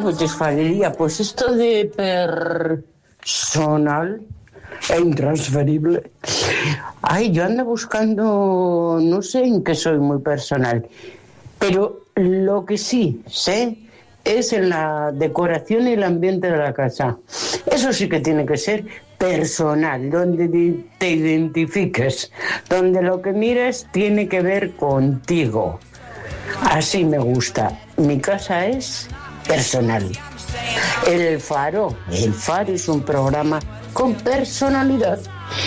pues te fallaría? Pues esto de personal e intransferible. Ay, yo ando buscando, no sé en qué soy muy personal, pero lo que sí sé es en la decoración y el ambiente de la casa. Eso sí que tiene que ser personal, donde te identifiques, donde lo que mires tiene que ver contigo. Así me gusta. Mi casa es personal. El Faro es un programa con personalidad.